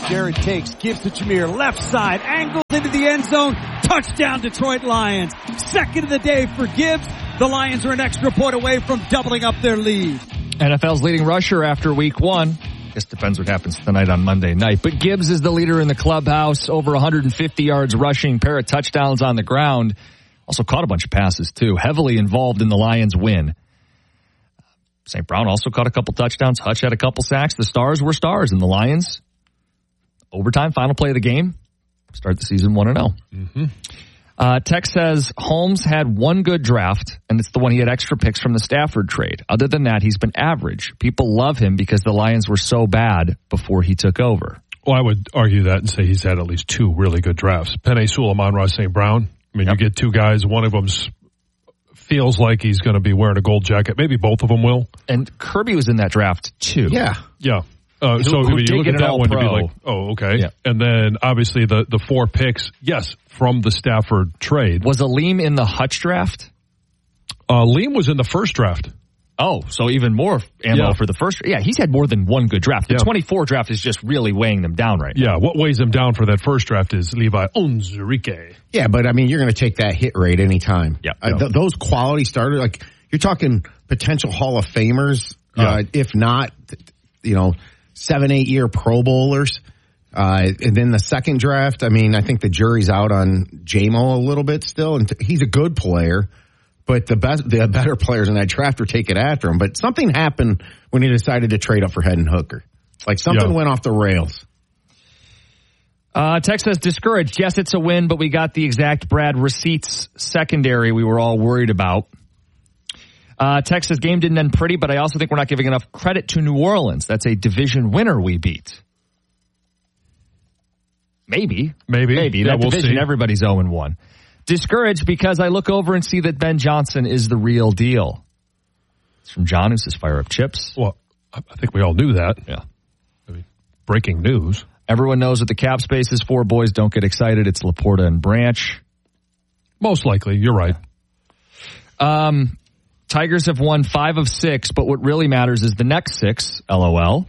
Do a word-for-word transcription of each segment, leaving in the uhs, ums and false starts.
Jared takes, gives to Jameer, left side, angles into the end zone, touchdown Detroit Lions. Second of the day for Gibbs. The Lions are an extra point away from doubling up their lead. N F L's leading rusher after week one. I guess depends what happens tonight on Monday night. But Gibbs is the leader in the clubhouse, over one hundred fifty yards rushing, pair of touchdowns on the ground. Also caught a bunch of passes too, heavily involved in the Lions win. Saint Brown also caught a couple touchdowns. Hutch had a couple sacks. The stars were stars, and the Lions, overtime, final play of the game, start the season one and oh. Mm-hmm. Uh, Tex says Holmes had one good draft, and it's the one he had extra picks from the Stafford trade. Other than that, he's been average. People love him because the Lions were so bad before he took over. Well, I would argue that and say he's had at least two really good drafts. Penei Sewell, Amon-Ra Saint Brown. I mean, yep. You get two guys. One of them feels like he's going to be wearing a gold jacket. Maybe both of them will. And Kirby was in that draft, too. Yeah. Yeah. Uh, who, so who I mean, you look at that one pro. to be like, oh, okay. Yeah. And then obviously the, the four picks, yes, from the Stafford trade. Was Aleem in the Hutch draft? Uh, Aleem was in the first draft. Oh, so even more ammo yeah. for the first. Yeah, he's had more than one good draft. The yeah. twenty-four draft is just really weighing them down right now. Yeah, what weighs them down for that first draft is Levi Onwuzurike. Yeah, but I mean, you're going to take that hit rate anytime. Yeah. Uh, th- those quality starters, like you're talking potential Hall of Famers, yeah. uh, if not, you know, seven, eight year Pro Bowlers. Uh, and then the second draft, I mean, I think the jury's out on J-Mo a little bit still, and t- he's a good player. But the best, the better players in that draft are taking after him. But something happened when he decided to trade up for Hendon Hooker. Like something yeah. went off the rails. Uh, Tex says discouraged. Yes, it's a win, but we got the exact Brad receipts secondary we were all worried about. Uh, Tex says game didn't end pretty, but I also think we're not giving enough credit to New Orleans. That's a division winner we beat. Maybe. Maybe. Maybe. Yeah, that we'll division, see. everybody's oh and one. Discouraged because I look over and see that Ben Johnson is the real deal. It's from John, who says fire up chips. Well, I think we all knew that. Yeah. I mean, breaking news. Everyone knows what the cap space is for. Boys, don't get excited. It's Laporta and Branch. Most likely. You're right. Um, Tigers have won five of six, but what really matters is the next six, LOL.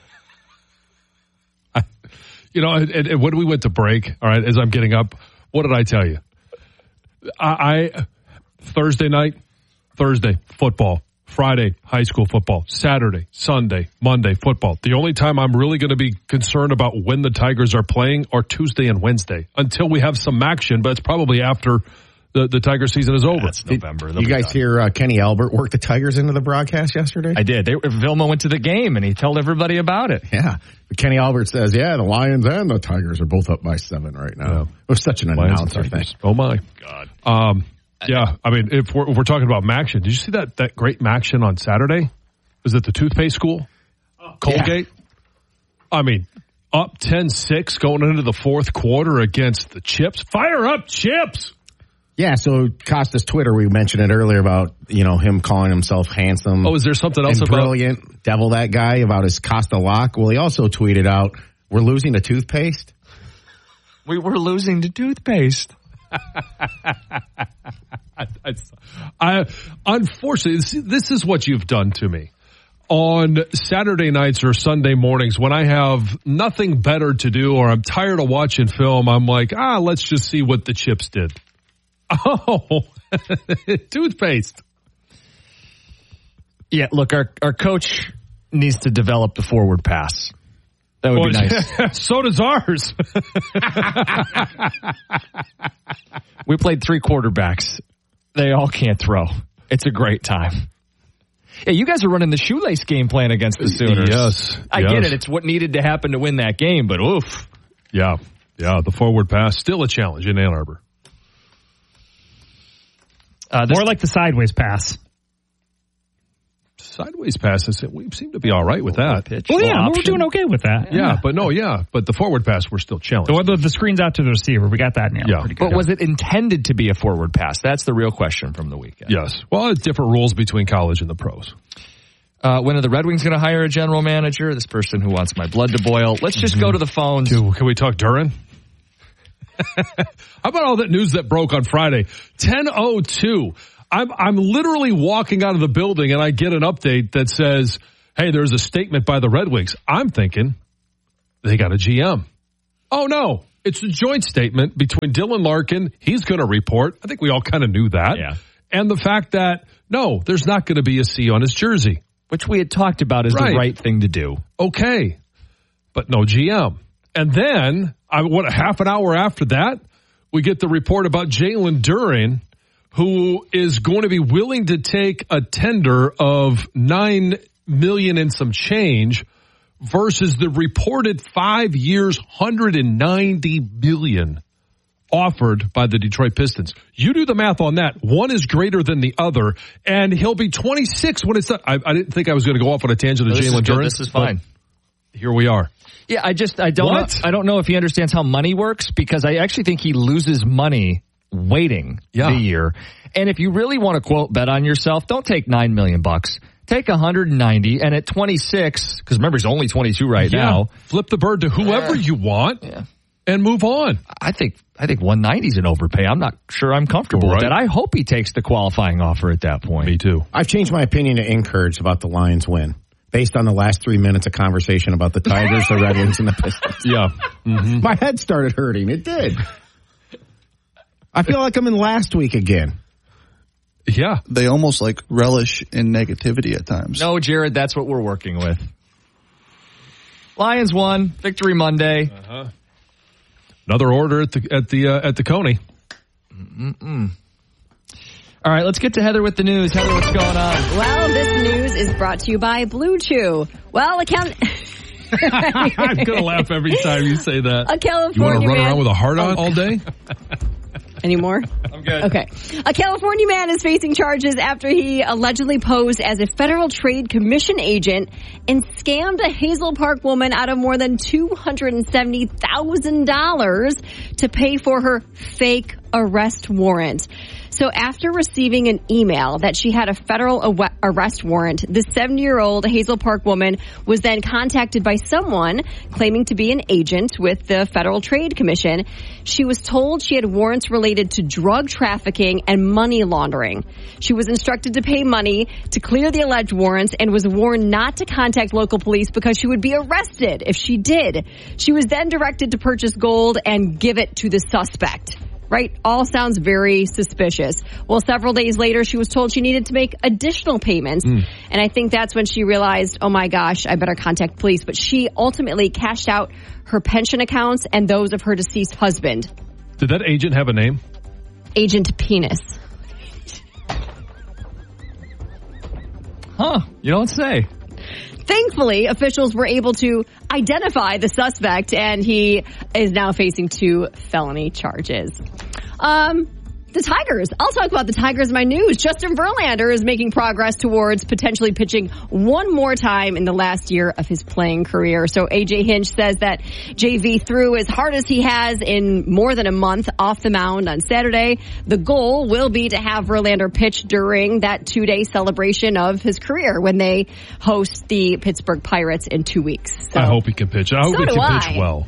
I, you know, and, and when we went to break, all right, as I'm getting up, what did I tell you? I, I Thursday night, Thursday, football. Friday, high school football. Saturday, Sunday, Monday, football. The only time I'm really going to be concerned about when the Tigers are playing are Tuesday and Wednesday until we have some action, but it's probably after the, the Tiger season is over. That's November. Did you guys hear uh, Kenny Albert work the Tigers into the broadcast yesterday? I did. They, Vilma went to the game, and he told everybody about it. Yeah. But Kenny Albert says, yeah, the Lions and the Tigers are both up by seven right now. Yeah. It was such an Lions announcer thing. Oh, my. God. Um, yeah, I mean, if we're, if we're talking about Maction, did you see that, that great Maction on Saturday? Was it the toothpaste school? Colgate? Yeah. I mean, up ten six going into the fourth quarter against the Chips. Fire up, Chips! Yeah, so Costa's Twitter, we mentioned it earlier about, you know, him calling himself handsome. Oh, is there something else and about brilliant? Devil that guy about his Costa lock. Well, he also tweeted out, we're losing to toothpaste. We were losing to toothpaste. I, I, I, unfortunately, this, this is what you've done to me. On Saturday nights or Sunday mornings when I have nothing better to do or I'm tired of watching film, I'm like, ah, let's just see what the Chips did. Oh, toothpaste. Yeah, look, our, our coach needs to develop the forward pass. That would well, be nice. So does ours. We played three quarterbacks. They all can't throw. It's a great time. Yeah, you guys are running the shoelace game plan against the Sooners. Yes. I yes. get it. It's what needed to happen to win that game, but oof. Yeah. Yeah, the forward pass, still a challenge in Ann Arbor. Uh, More like the sideways pass. Sideways passes, we seem to be all right with that. Pitch, well, yeah, option. we're doing okay with that. Yeah, yeah, but no, yeah, but the forward pass, we're still challenged. So the, the screen's out to the receiver, we got that nailed. Yeah, pretty good. But was it intended to be a forward pass? That's the real question from the weekend. Yes. Well, it's different rules between college and the pros. Uh, when are the Red Wings going to hire a general manager? This person who wants my blood to boil. Let's just mm-hmm. go to the phones. Dude, can we talk Duran? How about all that news that broke on Friday? ten oh two. I'm I'm literally walking out of the building and I get an update that says, hey, there's a statement by the Red Wings. I'm thinking they got a G M. Oh, no. It's a joint statement between Dylan Larkin. He's going to report. I think we all kind of knew that. Yeah. And the fact that, no, there's not going to be a C on his jersey. Which we had talked about as Right. the right thing to do. Okay. But no G M. And then, I, what, a half an hour after that, we get the report about Jalen Duren, who is going to be willing to take a tender of nine million and some change versus the reported five years, one hundred ninety million offered by the Detroit Pistons. You do the math on that. One is greater than the other, and he'll be twenty-six when it's done. I, I didn't think I was going to go off on a tangent of No, Jalen Duren. This is fine. Here we are. Yeah, I just I don't What? know, I don't know if he understands how money works, because I actually think he loses money waiting Yeah. the year. And if you really want to quote bet on yourself, don't take nine million bucks. Take one hundred ninety, and at twenty-six, because remember he's only twenty-two right Yeah. now. Flip the bird to whoever Uh, you want yeah. and move on. I think I think one ninety is an overpay. I'm not sure I'm comfortable Right. with that. I hope he takes the qualifying offer at that point. Me too. I've changed my opinion to encourage about the Lions win based on the last three minutes of conversation about the Tigers, the Red Wings, and the Pistons. Yeah. Mm-hmm. My head started hurting. It did. I feel like I'm in last week again. Yeah. They almost like relish in negativity at times. No, Jared, that's what we're working with. Lions won. Victory Monday. Uh-huh. Another order at the at the uh, at the Coney. Mm-mm. All right, let's get to Heather with the news. Heather, what's going on? Well, this news is brought to you by Blue Chew. Well, account. I'm gonna laugh every time you say that. A California You want to run man. around with a heart on all day? Anymore? I'm good. Okay. A California man is facing charges after he allegedly posed as a Federal Trade Commission agent and scammed a Hazel Park woman out of more than two hundred seventy thousand dollars to pay for her fake arrest warrant. So after receiving an email that she had a federal awa- arrest warrant, the seventy-year-old Hazel Park woman was then contacted by someone claiming to be an agent with the Federal Trade Commission. She was told she had warrants related to drug trafficking and money laundering. She was instructed to pay money to clear the alleged warrants and was warned not to contact local police because she would be arrested if she did. She was then directed to purchase gold and give it to the suspect. Right? All sounds very suspicious. Well, several days later, she was told she needed to make additional payments. Mm. And I think that's when she realized, oh my gosh, I better contact police. But she ultimately cashed out her pension accounts and those of her deceased husband. Did that agent have a name? Agent Penis. Huh. You don't say. Thankfully, officials were able to identify the suspect, and he is now facing two felony charges. Um, the Tigers. I'll talk about the Tigers in my news. Justin Verlander is making progress towards potentially pitching one more time in the last year of his playing career. So A J Hinch says that J V threw as hard as he has in more than a month off the mound on Saturday. The goal will be to have Verlander pitch during that two-day celebration of his career when they host the Pittsburgh Pirates in two weeks. So, I hope he can pitch. I hope So he do can pitch I. well.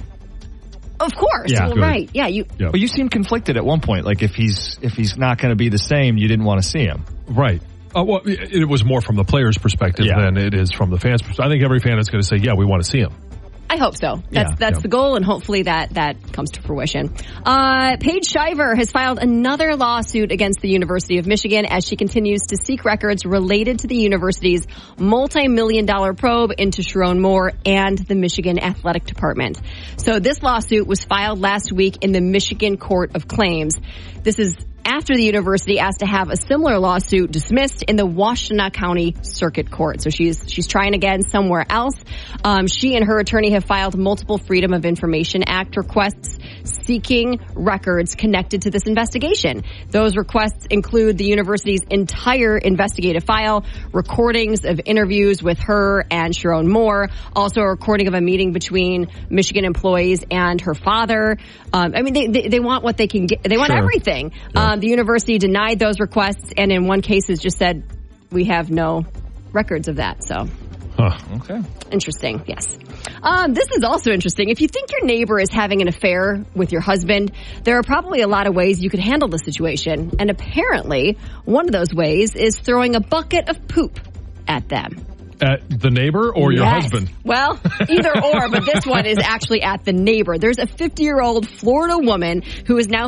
Of course. Yeah, well, good. right. Yeah, you Yeah. But you seem conflicted at one point. Like if he's if he's not going to be the same, you didn't want to see him. Right. Uh, well, it, it was more from the player's perspective Yeah. than it is from the fans' perspective. I think every fan is going to say, yeah, we want to see him. I hope so. That's Yeah, that's yeah. the goal, and hopefully that that comes to fruition. Uh, Paige Shiver has filed another lawsuit against the University of Michigan as she continues to seek records related to the university's multi-million dollar probe into Sharon Moore and the Michigan Athletic Department. So this lawsuit was filed last week in the Michigan Court of Claims. This is after the university asked to have a similar lawsuit dismissed in the Washtenaw County Circuit Court. So she's she's trying again somewhere else. Um, she and her attorney have filed multiple Freedom of Information Act requests seeking records connected to this investigation. Those requests include the university's entire investigative file, recordings of interviews with her and Sharon Moore, also a recording of a meeting between Michigan employees and her father. Um, I mean, they, they they want what they can get. They want Sure. everything. Yeah. Um, the university denied those requests, and in one case has just said, we have no records of that. So Huh. Okay. interesting, yes. Um, this is also interesting. If you think your neighbor is having an affair with your husband, there are probably a lot of ways you could handle the situation. And apparently, one of those ways is throwing a bucket of poop at them. At the neighbor or your Yes. husband? Well, either or, but this one is actually at the neighbor. There's a fifty-year-old Florida woman who is now